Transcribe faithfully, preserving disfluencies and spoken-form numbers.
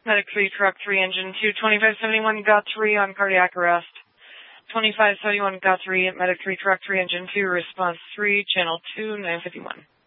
Medic three, Truck three, Engine two, twenty-five seventy-one, got three on cardiac arrest. twenty-five seventy-one, got three, Medic three, Truck three, Engine two, Response three, Channel two, nine fifty-one.